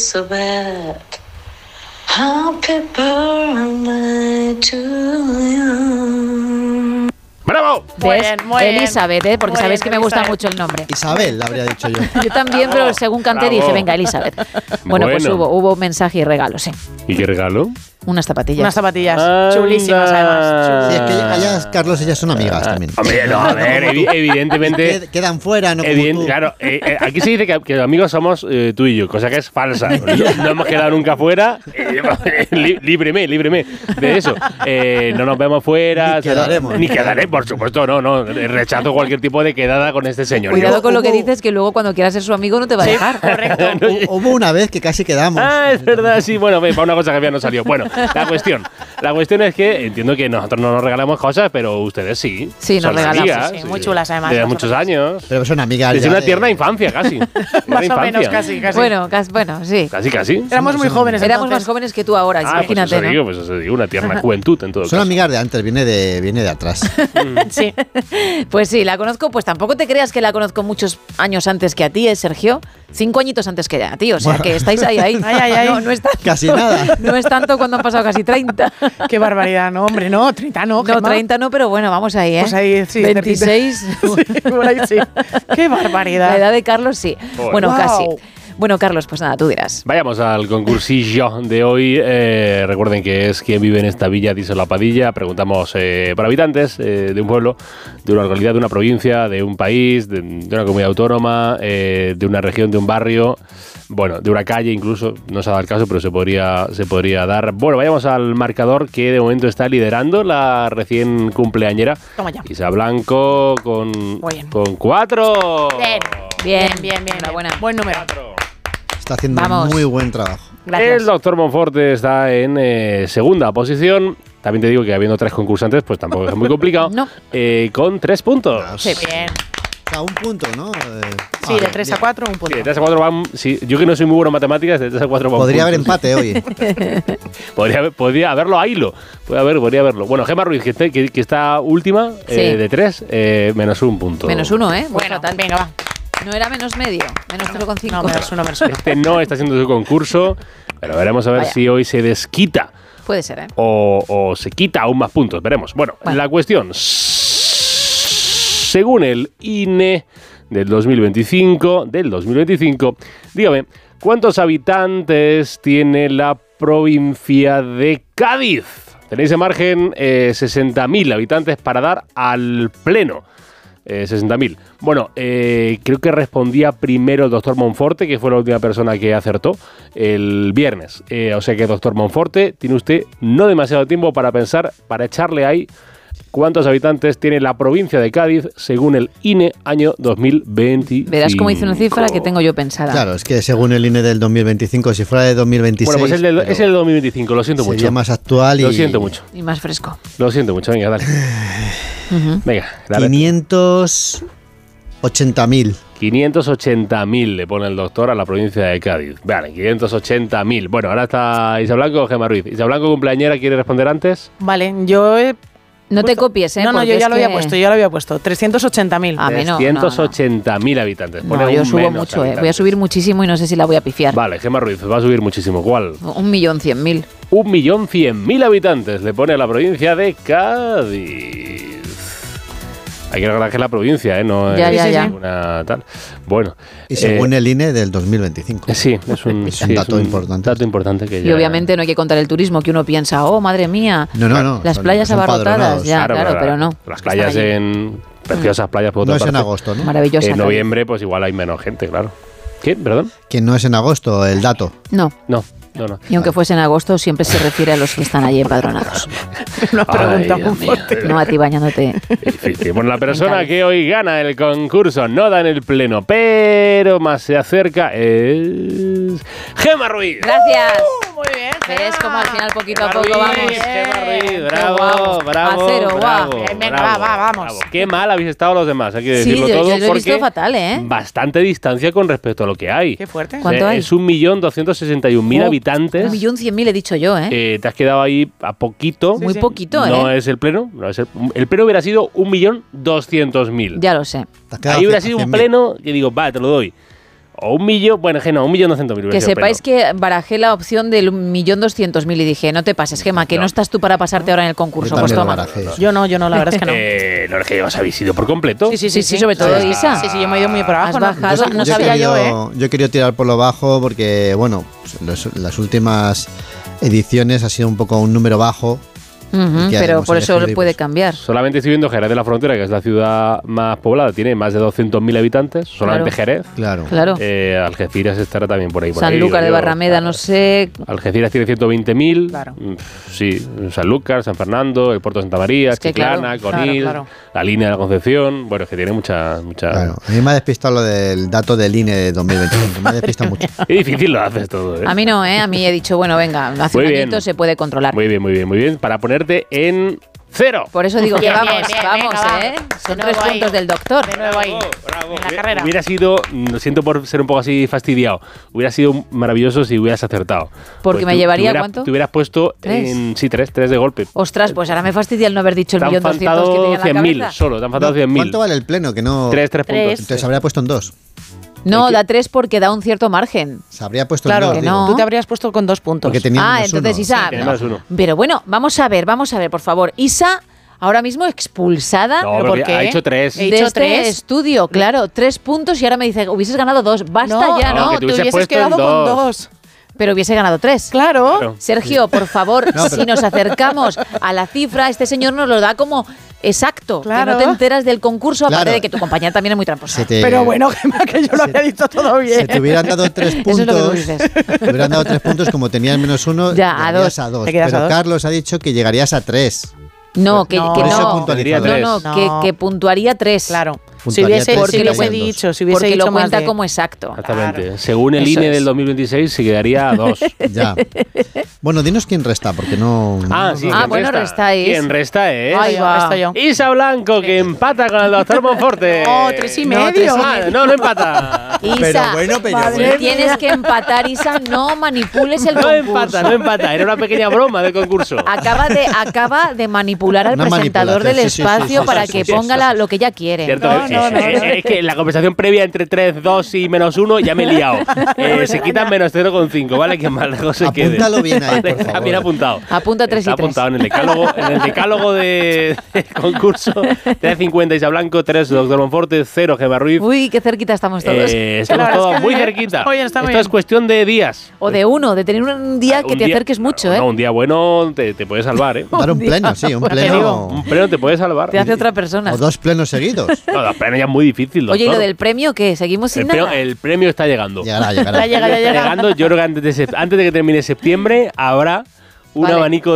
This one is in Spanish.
Elizabeth. Happy birthday to you. ¡Bravo! Muy bien. Elizabeth, porque sabéis que me gusta mucho el nombre. Isabel, habría dicho yo. Yo también, pero según canté dije, venga, Elizabeth. Bueno, pues hubo mensaje y regalo, sí. ¿Y qué regalo? Unas zapatillas. Unas zapatillas chulísimas, además. Sí, es que ellas, Carlos, ellas son amigas también. Hombre, no, a ver, evidentemente... Quedan fuera, no como tú. Claro, aquí se dice que amigos somos tú y yo, cosa que es falsa. No hemos quedado nunca fuera. Líbreme de eso. No nos vemos fuera. Ni quedaremos, por supuesto, no. Rechazo cualquier tipo de quedada con este señor. Cuidado con lo que dices, que luego cuando quieras ser su amigo no te va a dejar. Correcto. Hubo una vez que casi quedamos. Es verdad, sí. Bueno, para una cosa que había no salió. Bueno, la cuestión es que entiendo que nosotros no nos regalamos cosas, pero ustedes sí. Sí, nos regalamos. Amigas, sí, muy chulas además. De muchos años. Pero son amigas. Desde una tierna infancia, casi. Más o menos, casi. Bueno, sí. Casi. Éramos muy jóvenes. Éramos más jóvenes que tú ahora, imagínate, pues eso digo, una tierna juventud en todo caso. Son amigas de antes, viene de atrás. Sí. Pues sí, la conozco, pues tampoco te creas que la conozco muchos años antes que a ti, Sergio. 5 añitos antes que a ti, o sea que estáis ahí. Ay. No es tanto, casi nada. No es tanto cuando han pasado casi 30. Qué barbaridad, no, hombre, no, 30 no. No, 30 no, pero bueno, vamos ahí, ¿eh? Pues ahí, sí. 26. Sí, por ahí sí. Qué barbaridad. La edad de Carlos, sí. Bueno, casi. Bueno, Carlos, pues nada, tú dirás. Vayamos al concursillo de hoy. Recuerden que es ¿quién vive en esta villa? Dice La Padilla. Preguntamos por habitantes de un pueblo, de una localidad, de una provincia, de un país, de una comunidad autónoma, de una región, de un barrio, bueno, de una calle incluso. No se ha dado el caso, pero se podría dar. Bueno, vayamos al marcador que de momento está liderando la recién cumpleañera. Toma ya. Isa Blanco con 4. Bien. Enhorabuena. Buen número. Está haciendo muy buen trabajo. Gracias. El doctor Monforte está en segunda posición. También te digo que habiendo 3 concursantes, pues tampoco es muy complicado. No. Con 3 puntos. Sí, bien. O sea, un punto, ¿no? Sí, de 3 a 4, un punto. Sí, de 3 a 4 van. Sí, yo que no soy muy bueno en matemáticas, de 3 a 4 van. Podría haber empate hoy. Podría haberlo, ahílo. Podría haberlo. Bueno, Gemma Ruiz, que está última, de 3, menos un punto. Menos 1, ¿eh? Bueno, venga, va. No era menos medio, menos 0,5. No, menos uno. Este no está haciendo su concurso, pero veremos a ver si hoy se desquita. Puede ser, ¿eh? O se quita aún más puntos, veremos. Bueno, la cuestión, según el INE del 2025, dígame, ¿cuántos habitantes tiene la provincia de Cádiz? Tenéis en margen 60.000 habitantes para dar al pleno. 60.000. Bueno, creo que respondía primero el doctor Monforte, que fue la última persona que acertó el viernes. O sea que, doctor Monforte, tiene usted no demasiado tiempo para pensar, para echarle ahí cuántos habitantes tiene la provincia de Cádiz según el INE año 2025. Verás cómo dice una cifra que tengo yo pensada. Claro, es que según el INE del 2025, si fuera de 2026... Bueno, pues es el 2025, lo siento mucho. Sería más actual y... Lo siento mucho. Y más fresco. Lo siento mucho, venga, dale. Venga, dale. 580.000. 580.000 le pone el doctor a la provincia de Cádiz. Vale, 580.000. Bueno, ahora está Isa Blanco o Gemma Ruiz. Isa Blanco, cumpleañera, ¿quiere responder antes? Vale, yo he... No te copies, ¿eh? No, yo ya lo había puesto, 380.000. A mí no. 380.000 habitantes. No, yo subo mucho, voy a subir muchísimo y no sé si la voy a pifiar. Vale, Gemma Ruiz, va a subir muchísimo. ¿Cuál? 1.100.000. 1.100.000 habitantes le pone a la provincia de Cádiz. Hay que recordar que es la provincia, ¿eh? No es una tal. Bueno. Y según el INE del 2025. Sí, es un dato importante. Dato importante que y obviamente no hay que contar el turismo, que uno piensa, oh, madre mía. No. Las playas abarrotadas. Ya, claro, pero no. Las playas preciosas playas por otra parte. No es en agosto, ¿no? Maravillosa. En noviembre, pues igual hay menos gente, claro. ¿Qué? ¿Perdón? Que no es en agosto el dato. No. Y aunque fuese en agosto, siempre se refiere a los que están allí empadronados. Una pregunta muy fuerte. No a ti bañándote. Difícil. Bueno, la persona que hoy gana el concurso no da en el pleno, pero más se acerca es Gemma Ruiz. Gracias. Muy bien. ¿Ves cómo al final poquito a Gemma poco vamos? Gemma Ruiz, bravo. A cero, guau. Venga, vamos. Qué mal habéis estado los demás, hay que Sí, decirlo yo todo, lo he porque visto fatal, ¿eh? bastante distancia con respecto a lo que hay. Qué fuerte. ¿Cuánto hay? Es 1.261.000 habitantes. 1.100.000 he dicho yo, ¿eh? Te has quedado ahí a poquito. Muy poquito, ¿eh? No es el pleno. El pleno hubiera sido 1.200.000. Ya lo sé. Ahí hubiera sido un pleno que digo, va, te lo doy. O 1.000.000, bueno, que no, 1.200.000. Que sepáis que barajé la opción del 1.200.000 y dije, no te pases, Gemma, que no estás tú para pasarte ahora en el concurso. Yo Pues también lo toma. barajé eso. Yo no, la verdad es que no. No, es que os habéis ido por completo. Sí, sobre todo Isa. Sí, yo me he ido muy por abajo. Has bajado, no sabía yo, ¿eh? Yo he querido tirar por lo bajo porque, bueno, las últimas ediciones ha sido un poco un número bajo. Ujú, ¿Qué pero haremos? por eso Elegir puede libros. cambiar. Solamente estoy viendo Jerez de la Frontera, que es la ciudad más poblada, tiene más de 200.000 habitantes, solamente Claro. Jerez. Claro. Claro. Algeciras estará también por ahí. Por ahí, Sanlúcar de digo yo. Barrameda, no sé. Algeciras tiene 120.000. Claro. Sí, Sanlúcar, San Fernando, el Puerto de Santa María, Es que Chiclana, claro, Conil, claro. la línea de la Concepción. Bueno, es que tiene mucha. Claro. A mí me ha despistado lo del dato del INE de 2025. Me ha despistado mucho. Qué difícil lo haces todo, ¿eh? A mí no, ¿eh? A mí he dicho, bueno, venga, hace Muy un bien. añito se puede controlar. Muy bien, muy bien, muy bien. Para ponerte en 0. Por eso digo que Bien, vamos, bien, vamos, venga, ¿eh? va. Son De 3 nuevo ahí. puntos del doctor. De nuevo ahí. Bravo. En la carrera. Hubiera sido, lo siento por ser un poco así fastidiado, hubiera sido maravilloso si hubieras acertado. Porque me tú- llevaría, te ¿cuánto? Te hubieras puesto 3. en. Sí, 3 de golpe. Ostras, pues ahora me fastidia el no haber dicho el Te han 1.200.000 que tenía faltado en la 100.000 cabeza. solo, te han faltado No, 100.000. ¿Cuánto vale el pleno? Que no. 3 puntos. Entonces habría puesto en 2. No, da 3 porque da un cierto margen. Se habría puesto Claro, en 2. que no. Tú te habrías puesto con 2 puntos. Porque tenía menos Entonces uno. Isa. Tiene menos uno. Pero bueno, vamos a ver, por favor. Isa, ahora mismo expulsada No, ¿Pero porque por qué? ha hecho 3. He de dicho este 3. estudio. Claro, 3 puntos y ahora me dice, hubieses ganado 2. Basta ya, no, ¿no? que te te hubiese hubieses puesto quedado en con 2. 2. Pero hubiese ganado 3. Claro. Claro. Sergio, por favor, No, pero- si nos acercamos a la cifra, este señor nos lo da como exacto. Claro. Que no te enteras del concurso, aparte Claro. de que tu compañera también es muy tramposa. Se te- Pero bueno, Gemma, que yo lo había dicho todo bien. Si te hubieran dado 3 puntos, Eso es lo que tú dices. te hubieran dado 3 puntos, como tenías menos 1, Ya, a llegarías dos. a 2. Te quedas Pero a dos. Carlos ha dicho que llegarías a 3. No, que No. que Por eso no. puntualizaría No, tres. que puntuaría 3. Claro. Si Puntuaría hubiese, tres porque si lo hubiese cuentos. dicho, si hubiese Porque dicho lo más cuenta de- como exacto. Exactamente. Claro. Según el Eso INE es. del 2026 se quedaría a 2. Ya. Bueno, dinos quién resta, porque no. Sí. Ah, ¿quién bueno, restáis. ¿Quién resta es? Ahí va. Estoy yo. Isa Blanco, que empata con el doctor Monforte. Oh, 3,5. No, 3,5. No empata. Isa, Pero bueno, si tienes que empatar, Isa, no manipules el No concurso. empata. Era una pequeña broma del concurso. Acaba de manipular al Una presentador del manipulación, sí, espacio sí, para sí, que sí, ponga sí, lo que ella quiere. Cierto, No, es que la conversación previa entre 3, 2 y menos 1 ya me he liado. Se quitan menos 0,5, ¿vale? Que más lejos se quede. Apúntalo bien ahí, por Está favor. bien apuntado. Apunta 3 y Está 3. apuntado en el decálogo de concurso. 3,50 Isa Blanco, 3 Doctor Monforte, 0 Gemma Ruiz. Uy, qué cerquita estamos todos. Estamos La verdad todos es que muy está cerquita. muy bien, está muy Esto es bien. cuestión de días. O de tener un día que Un te día- acerques mucho, ¿eh? No, un día bueno te puede salvar, ¿eh? Dar un pleno, sí, un pleno. Un pleno te puede salvar. Te hace otra persona. O 2 plenos seguidos. No, la pleno ya es muy difícil, doctor. Oye, ¿y lo del premio qué? ¿Seguimos sin nada? El premio está llegando. Llegará. Ya llega. Está llegando. Yo creo que antes de que termine septiembre habrá un Vale. abanico